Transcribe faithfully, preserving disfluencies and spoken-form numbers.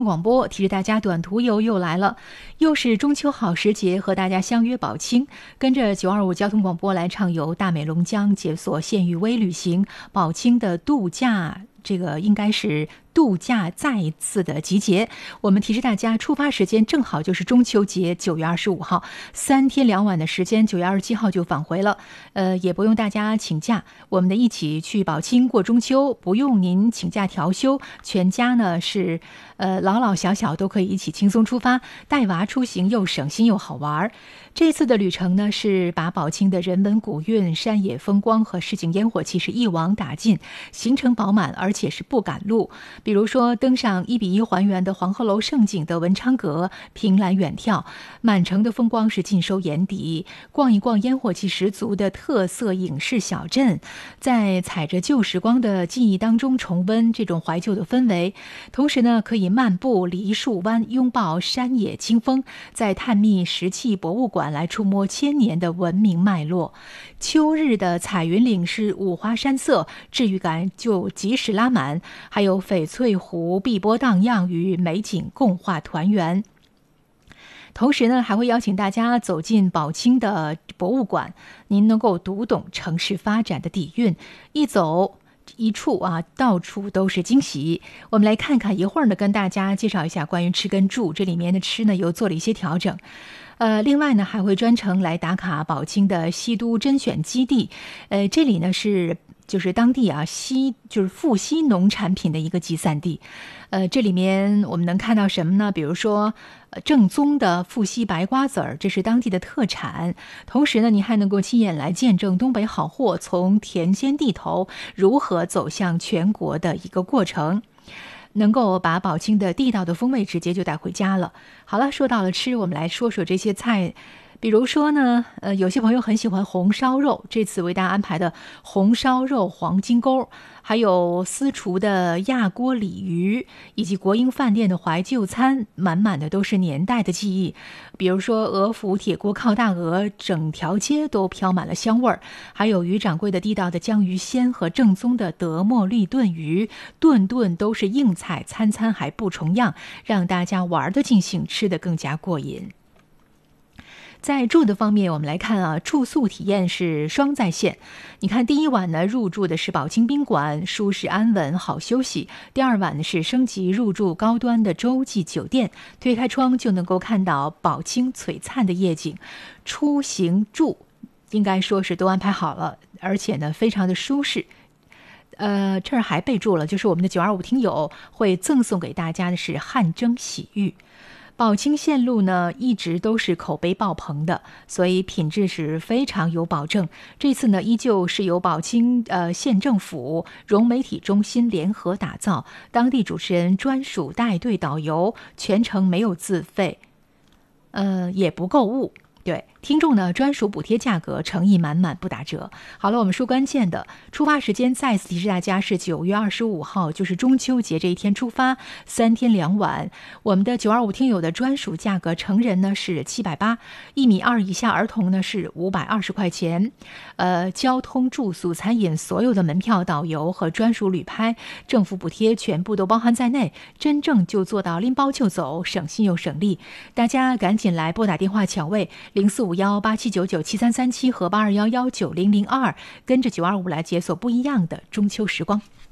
广播提示大家，短途游又来了，又是中秋好时节，和大家相约宝清，跟着九二五交通广播来畅游大美龙江，解锁县域微旅行，宝清的度假，这个应该是度假再一次的集结。我们提示大家，出发时间正好就是中秋节九月二十五号，三天两晚的时间，九月二十七号就返回了。呃，也不用大家请假，我们的一起去宝清过中秋，不用您请假调休，全家呢是呃老老小小都可以一起轻松出发，带娃出行又省心又好玩。这次的旅程呢，是把宝清的人文古韵、山野风光和市井烟火气是一网打尽，行程饱满，而且是不赶路。比如说登上一比一还原的黄鹤楼胜景的文昌阁，凭栏远眺，满城的风光是尽收眼底；逛一逛烟火气十足的特色影视小镇，在踩着旧时光的记忆当中重温这种怀旧的氛围。同时呢，可以漫步梨树湾，拥抱山野清风，在探秘石器博物馆来触摸千年的文明脉络。秋日的彩云岭是五花山色，治愈感就及时拉满，还有翡翠湖碧波荡漾，与美景共话团圆。同时呢，还会邀请大家走进宝清的博物馆，您能够读懂城市发展的底蕴，一走一处啊，到处都是惊喜。我们来看看，一会儿呢，跟大家介绍一下关于吃跟住，这里面的吃呢又做了一些调整。呃，另外呢，还会专程来打卡宝清的西都甄选基地，呃，这里呢是就是当地啊西就是富硒农产品的一个集散地。呃，这里面我们能看到什么呢？比如说，呃，正宗的富硒白瓜子儿，这是当地的特产。同时呢，你还能够亲眼来见证东北好货从田间地头如何走向全国的一个过程。能够把宝清的地道的风味直接就带回家了。好了，说到了吃，我们来说说这些菜。比如说呢，呃，有些朋友很喜欢红烧肉，这次为大家安排的红烧肉黄金钩，还有私厨的亚锅鲤鱼，以及国营饭店的怀旧餐，满满的都是年代的记忆。比如说鹅府铁锅靠大鹅，整条街都飘满了香味儿，还有于掌柜的地道的江鱼鲜和正宗的德莫绿炖鱼，顿顿都是硬菜，餐餐还不重样，让大家玩得尽兴，吃得更加过瘾。在住的方面，我们来看啊，住宿体验是双在线。你看，第一晚呢，入住的是宝清宾馆，舒适安稳，好休息。第二晚呢，是升级入住高端的洲际酒店，推开窗就能够看到宝清璀璨的夜景。出行住应该说是都安排好了，而且呢，非常的舒适。呃，这儿还备注了，就是我们的九二五听友会赠送给大家的是汗蒸洗浴。宝清线路呢一直都是口碑爆棚的，所以品质是非常有保证。这次呢依旧是由宝清呃县政府融媒体中心联合打造，当地主持人专属带队导游，全程没有自费，呃也不购物。对听众呢，专属补贴价格，诚意满满，不打折。好了，我们说关键的，出发时间再次提示大家是九月二十五号，就是中秋节这一天出发，三天两晚。我们的九二五听友的专属价格，成人呢是七百八，一米二以下儿童呢是五百二十块钱。呃，交通、住宿、餐饮所有的门票、导游和专属旅拍，政府补贴全部都包含在内，真正就做到拎包就走，省心又省力。大家赶紧来拨打电话抢位。零四五幺八七九九七三三七和八二幺幺九零零二，跟着九二五来解锁不一样的中秋时光。